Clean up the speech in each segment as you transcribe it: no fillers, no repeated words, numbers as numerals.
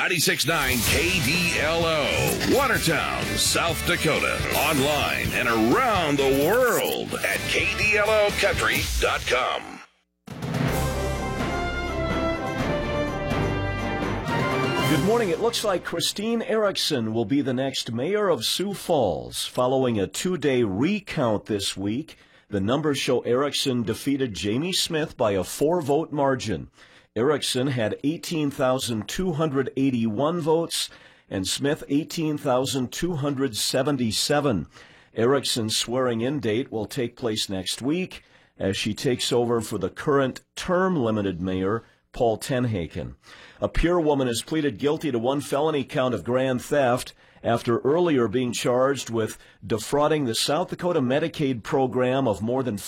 96.9 KDLO, Watertown, South Dakota. Online and around the world at KDLOcountry.com. Good morning. It looks like Christine Erickson will be the next mayor of Sioux Falls. Following a 2-day recount this week, the numbers show Erickson defeated Jamie Smith by a 4-vote margin. Erickson had 18,281 votes and Smith 18,277. Erickson's swearing-in date will take place next week as she takes over for the current term-limited mayor, Paul Tenhaken. A Pierre woman has pleaded guilty to 1 felony count of grand theft after earlier being charged with defrauding the South Dakota Medicaid program of more than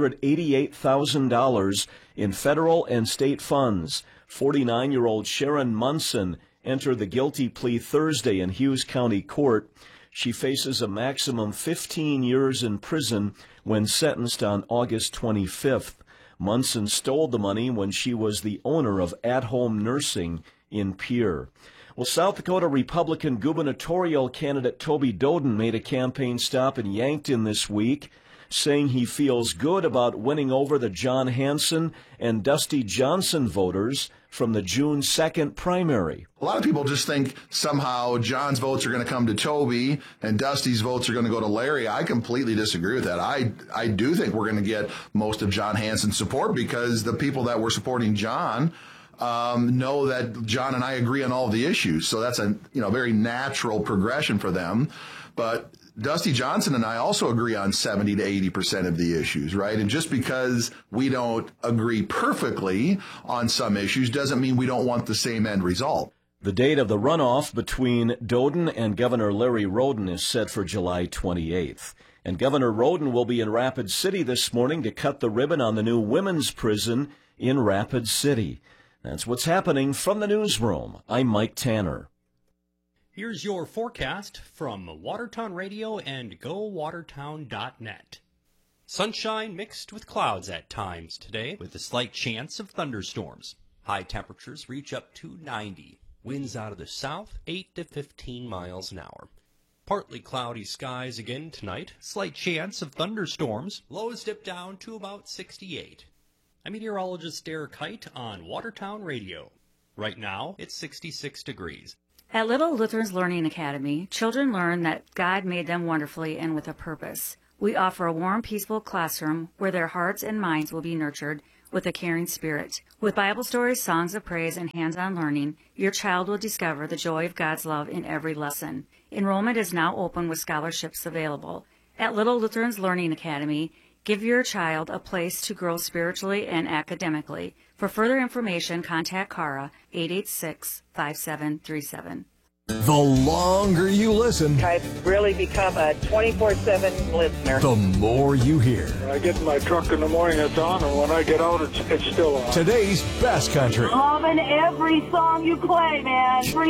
$588,000 in federal and state funds. 49-year-old Sharon Munson entered the guilty plea Thursday in Hughes County Court. She faces a maximum 15 years in prison when sentenced on August 25th. Munson stole the money when she was the owner of at-home nursing in Pierre. Well, South Dakota Republican gubernatorial candidate Toby Doden made a campaign stop in Yankton this week, saying he feels good about winning over the John Hanson and Dusty Johnson voters from the June 2nd primary. A lot of people just think somehow John's votes are going to come to Toby and Dusty's votes are going to go to Larry. I completely disagree with that. I do think we're going to get most of John Hanson's support because the people that were supporting John know that John and I agree on all of the issues. So that's a very natural progression for them. But Dusty Johnson and I also agree on 70 to 80% of the issues, right? And just because we don't agree perfectly on some issues doesn't mean we don't want the same end result. The date of the runoff between Doden and Governor Larry Roden is set for July 28th. And Governor Roden will be in Rapid City this morning to cut the ribbon on the new women's prison in Rapid City. That's what's happening from the newsroom. I'm Mike Tanner. Here's your forecast from Watertown Radio and GoWatertown.net. Sunshine mixed with clouds at times today, with a slight chance of thunderstorms. High temperatures reach up to 90. Winds out of the south, 8 to 15 miles an hour. Partly cloudy skies again tonight. Slight chance of thunderstorms. Lows dip down to about 68. I'm meteorologist Derek Height on Watertown Radio. Right now, it's 66 degrees. At Little Lutherans Learning Academy, children learn that God made them wonderfully and with a purpose. We offer a warm, peaceful classroom where their hearts and minds will be nurtured with a caring spirit. With Bible stories, songs of praise, and hands-on learning, your child will discover the joy of God's love in every lesson. Enrollment is now open with scholarships available. At Little Lutherans Learning Academy, give your child a place to grow spiritually and academically. For further information, contact Cara, 886-5737. The longer you listen, I've really become a 24/7 listener. The more you hear. When I get in my truck in the morning, it's on, and when I get out, it's still on. Today's best country. Loving every song you play, man.